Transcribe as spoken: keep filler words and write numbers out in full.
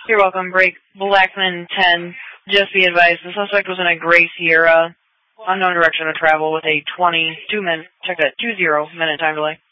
You're welcome. Break Blackman ten. Just be advised, the suspect was in a gray Sierra, unknown direction of travel with a twenty-two minute, check that, two zero minute time delay.